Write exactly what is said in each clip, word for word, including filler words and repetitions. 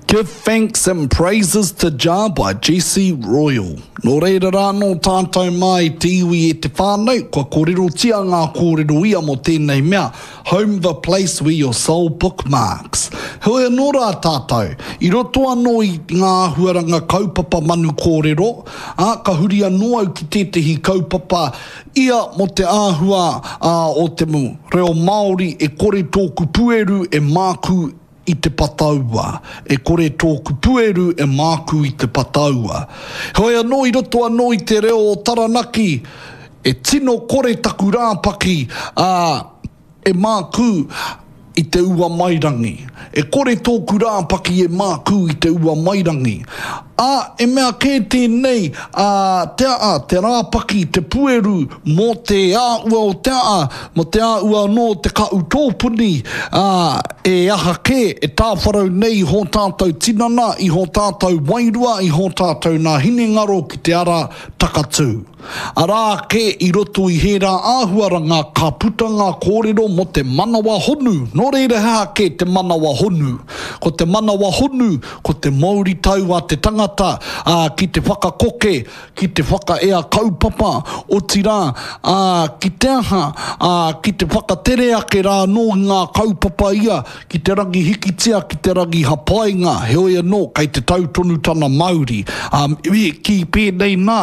Give thanks and praises to Jah by J C Royal. No reira rā no tātou mai te iwi e te whānau, kua kōrero tia ngā kōrero ia mo tēnei mea. Home the place where your soul bookmarks. Hoi anō rā tātou, i roto anō i ngā huaranga kaupapa manu kōrero, a ka huri anō au ki tētehi kaupapa ia mo te āhua a, o te mu reo Māori e kore tōku pueru e māku i te pataua. E kore tōku pueru e māku i te pataua. Hoi anō i roto anō i te reo o Taranaki, e tino kore taku rāpaki a, e māku i te ua mairangi. E kore tōku rāpaki e māku i te ua mairangi. A, e mea kē tēnei, a, te a, te rāpaki, te pueru, mō te āua o te a, mō te āua no te kau tōpuni, a, e aha kē, e tāwharau nei i hō tātou tinana, i hō tātou wairua, i hō tātou nā hinengaro ki te ara takatū. A rā kē i roto i hērā āhuaranga ka puta ngā kōrero mo te manawa honu. Nō reira hea kē te manawa honu. Ko te manawa honu, ko te Māori tau a te tangata, a, ki te whakakoke, ki te whakaea kaupapa, o tira, a, ki te aha, a, ki te whakatere ake rā no ngā kaupapa ia, ki te rangi hikitia, ki te rangi hapainga, heoi anō, kei te tautonu tana Māori. A, ki pēnei nā,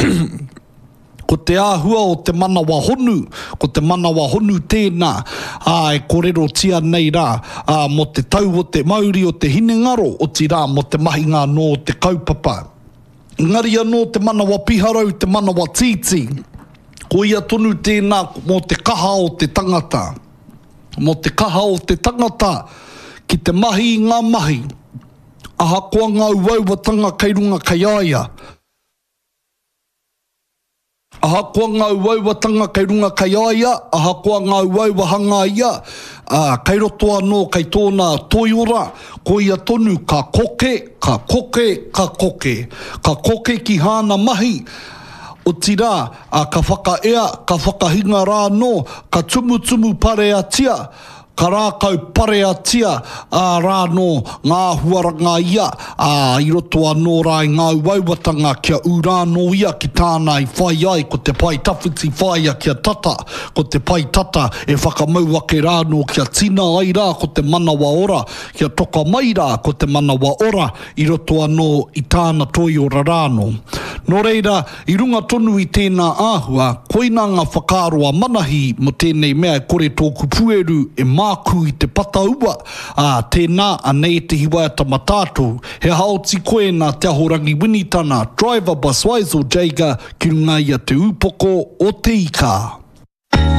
ko te āhua o te manawa honu, ko te manawa honu tēnā, a, e kōrero tia nei rā, a, mo te tau o te Māori o te hinengaro, o ti rā mo te mahinga no te kaupapa. Ngari anō te manawa piharau, te manawa titi, ko ia tonu tēnā mo te kaha o te tangata. Mo te kaha o te tangata, ki te mahi ngā mahi, aha koa ngā uauwatanga kei runga kei aia. Aha koa ngā uauwatanga kei runga kei aia, aha koa ngā uauwahanga ia, uh, kei roto anō kei tōna toiora, ko ia tonu ka koke, ka koke, ka koke. Ka koke ki hāna mahi, o tira, uh, ka whakaea, ka whakahinga rā no, ka tumutumu pare atia, ka rākau pare atia a rā no ngā huaranga ia a i roto anō rā i ngā uauwatanga kia urāno ia ki tāna i whai ai ko te pai tawhiti whaia kia tata ko te pai tata e whakamau ake rāno kia tina ai rā ko te manawa ora kia toka mai rā ko te manawa ora i roto anō i tāna toi ora rāno. Nō reira, i runga tonu i tēnā āhua, koina ngā whakaroa manahi mo tēnei mea kore tōku pueru e māku i te pataua. A tēnā anei te hiwai tamatātou. He haoti koe nā te ahorangi winitana, driver bus Waizo Jaiga, ki runga ia te upoko o te ika.